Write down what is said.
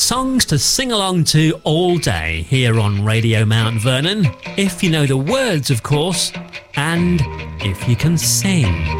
Songs to sing along to all day here on Radio Mount Vernon, if you know the words, of course, and if you can sing.